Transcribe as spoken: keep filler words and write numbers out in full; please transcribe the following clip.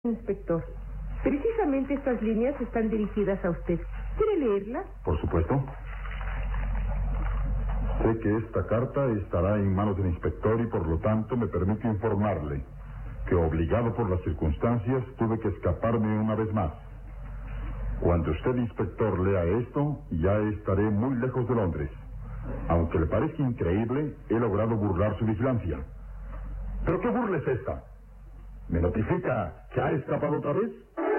Inspector, precisamente estas líneas están dirigidas a usted. ¿Quiere leerlas? Por supuesto. Sé que esta carta estará en manos del inspector y por lo tanto me permito informarle que, obligado por las circunstancias, tuve que escaparme una vez más. Cuando usted, inspector, lea esto, ya estaré muy lejos de Londres. Aunque le parezca increíble, he logrado burlar su vigilancia. ¿Pero qué burla es esta? ¿Me notifica que ha escapado otra vez?